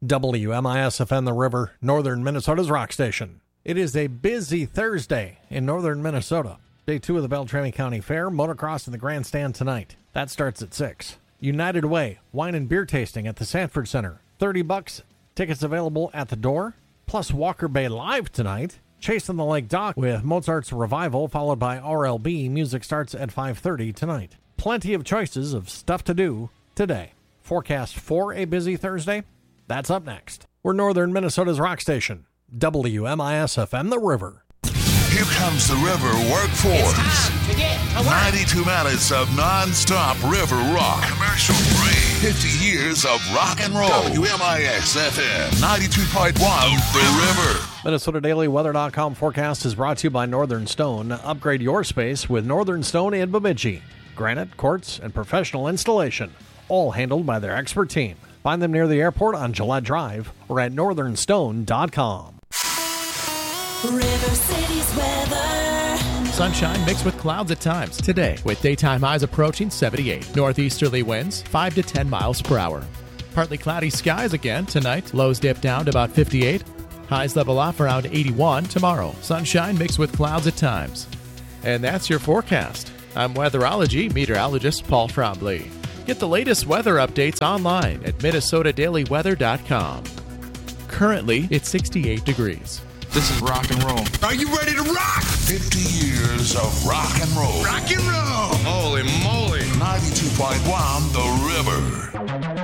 WMIS-FM The River, northern Minnesota's rock station. It is a busy Thursday in northern Minnesota. Day 2 of the Beltrami County Fair, motocross in the grandstand tonight. That starts at 6. United Way, wine and beer tasting at the Sanford Center. $30. Tickets available at the door. Plus Walker Bay Live tonight. Chasing the Lake Dock with Mozart's Revival, followed by RLB. Music starts at 5:30 tonight. Plenty of choices of stuff to do today. Forecast for a busy Thursday? That's up next. We're northern Minnesota's rock station. WMIS-FM The River. Here comes the River Workforce. It's time to get to work. 92 minutes of non-stop river rock. Commercial free. 50 years of rock and roll. WMIS-FM 92.1 The River. MinnesotaDailyWeather.com forecast is brought to you by Northern Stone. Upgrade your space with Northern Stone in Bemidji. Granite, quartz, and professional installation. All handled by their expert team. Find them near the airport on Gillette Drive or at northernstone.com. River City's weather. Sunshine mixed with clouds at times today, with daytime highs approaching 78. Northeasterly winds 5 to 10 miles per hour. Partly cloudy skies again tonight. Lows dip down to about 58. Highs level off around 81 tomorrow. Sunshine mixed with clouds at times. And that's your forecast. I'm weatherology meteorologist Paul Frombley. Get the latest weather updates online at MinnesotaDailyWeather.com. Currently, it's 68 degrees. This is rock and roll. Are you ready to rock? 50 years of rock and roll. Rock and roll! Holy moly! 92.1 The River.